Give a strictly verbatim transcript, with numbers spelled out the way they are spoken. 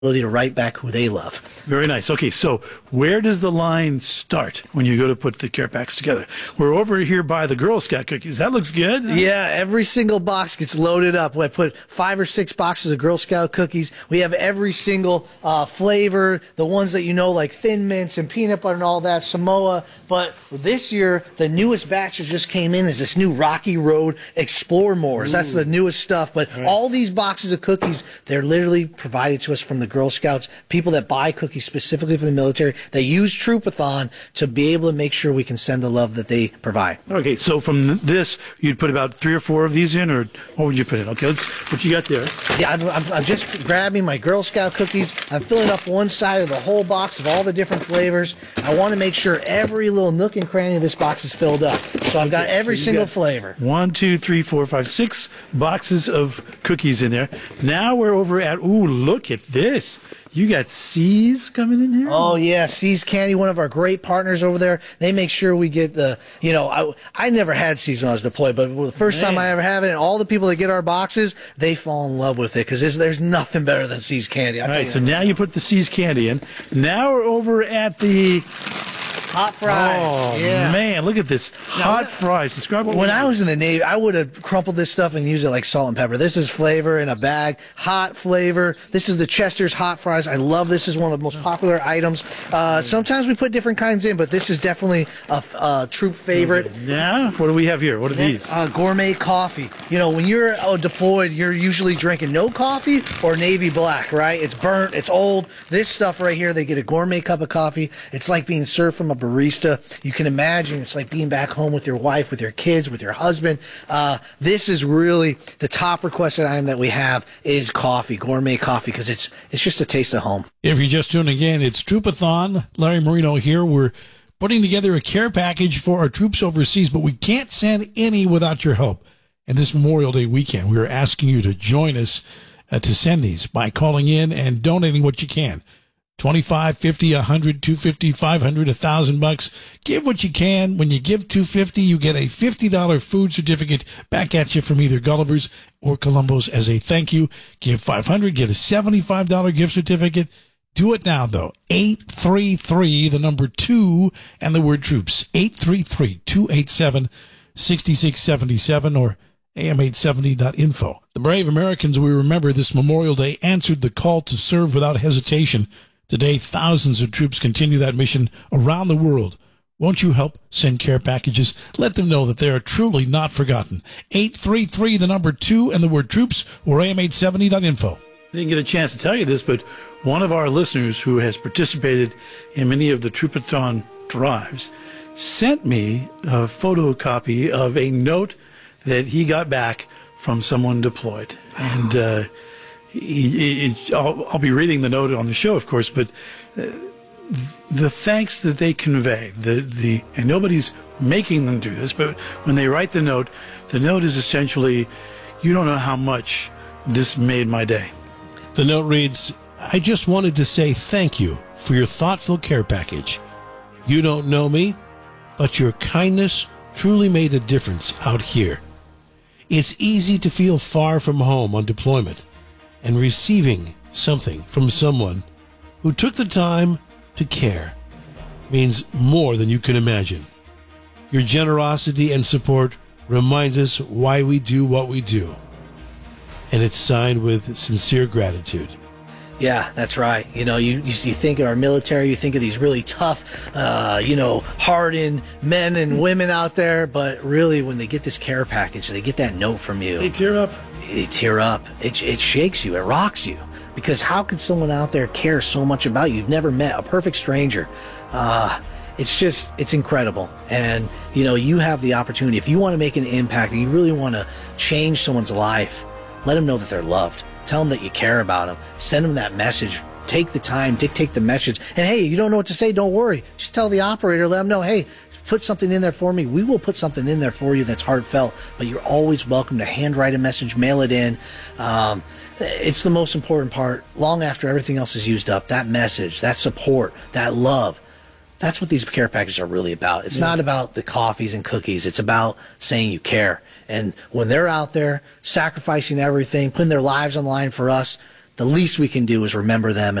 ability to write back who they love. Very nice. Okay, so where does the line start when you go to put the care packs together? We're over here by the Girl Scout cookies. That looks good. Yeah, every single box gets loaded up. I put five or six boxes of Girl Scout cookies. We have every single uh, flavor, the ones that you know, like Thin Mints and peanut butter and all that, Samoa. But this year, the newest batch that just came in is this new Rocky Road Explore Mores. Ooh. That's the newest stuff. But all, right. all these boxes of cookies, they're literally provided to us from the Girl Scouts, people that buy cookies specifically for the military. They use Troopathon to be able to make sure we can send the love that they provide. Okay, so from this, you'd put about three or four of these in, or what would you put in? Okay, let's, what you got there? Yeah, I'm, I'm, I'm just grabbing my Girl Scout cookies. I'm filling up one side of the whole box of all the different flavors. I want to make sure every little nook and cranny of this box is filled up. So I've got okay, every so single got flavor. One, two, three, four, five, six boxes of cookies in there. Now we're over at, ooh, look at this. You got See's coming in here? Oh, yeah. See's Candy, one of our great partners over there. They make sure we get the, you know, I, I never had See's when I was deployed, but the first Man. time I ever have it, and all the people that get our boxes, they fall in love with it because there's nothing better than See's Candy. I'll all tell right, you so that. now you put the See's Candy in. Now we're over at the hot fries. Oh, yeah. man, look at this. Hot now, fries. Describe what When I was in the Navy, I would have crumpled this stuff and used it like salt and pepper. This is flavor in a bag. Hot flavor. This is the Chester's hot fries. I love this. This is one of the most popular items. Uh, sometimes we put different kinds in, but this is definitely a, a troop favorite. Yeah? What do we have here? What are these? Uh, gourmet coffee. You know, when you're uh, deployed, you're usually drinking no coffee or Navy black, right? It's burnt. It's old. This stuff right here, they get a gourmet cup of coffee. It's like being served from a barista. You can imagine it's like being back home with your wife, with your kids, with your husband. Uh, this is really the top requested item that we have is coffee, gourmet coffee, because it's it's just a taste of home. If you're just tuning in, it's Troopathon. Larry Marino here. We're putting together a care package for our troops overseas, but we can't send any without your help. And this Memorial Day weekend, we are asking you to join us uh, to send these by calling in and donating what you can. twenty-five, fifty, one hundred, two hundred fifty, five hundred, one thousand bucks. Give what you can. When you give two hundred fifty, you get a fifty dollars food certificate back at you from either Gulliver's or Columbo's as a thank you. Give five hundred, get a seventy-five dollars gift certificate. Do it now, though. eight three three, the number two, and the word troops. eight three three, two eight seven, six six seven seven or A M eight seventy dot info. The brave Americans we remember this Memorial Day answered the call to serve without hesitation. Today, thousands of troops continue that mission around the world. Won't you help send care packages? Let them know that they are truly not forgotten. eight three three, the number two, and the word troops, or A M eight seventy dot info. I didn't get a chance to tell you this, but one of our listeners who has participated in many of the Troopathon drives sent me a photocopy of a note that he got back from someone deployed. And uh, he, he, I'll, I'll be reading the note on the show, of course, but uh, the thanks that they convey, the, the, and nobody's making them do this, but when they write the note, the note is essentially, you don't know how much this made my day. The note reads, I just wanted to say thank you for your thoughtful care package. You don't know me, but your kindness truly made a difference out here. It's easy to feel far from home on deployment, and receiving something from someone who took the time to care means more than you can imagine. Your generosity and support reminds us why we do what we do. And it's signed with sincere gratitude. Yeah, that's right. You know, you, you you think of our military, you think of these really tough, uh, you know, hardened men and women out there, but really when they get this care package, they get that note from you. They tear up. They tear up. It, it shakes you. It rocks you. Because how could someone out there care so much about you? You've never met a perfect stranger. Uh, it's just, it's incredible. And, you know, you have the opportunity. If you want to make an impact and you really want to change someone's life, let them know that they're loved. Tell them that you care about them. Send them that message. Take the time, dictate the message. And hey, you don't know what to say, don't worry. Just tell the operator, let them know, hey, put something in there for me. We will put something in there for you that's heartfelt, but you're always welcome to handwrite a message, mail it in. Um, it's the most important part. Long after everything else is used up, that message, that support, that love, that's what these care packages are really about. It's yeah. not about the coffees and cookies. It's about saying you care. And when they're out there sacrificing everything, putting their lives on the line for us, the least we can do is remember them